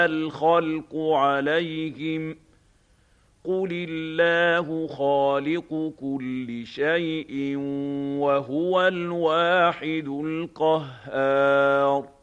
الخلق عليهم قل الله خالق كل شيء وهو الواحد القهار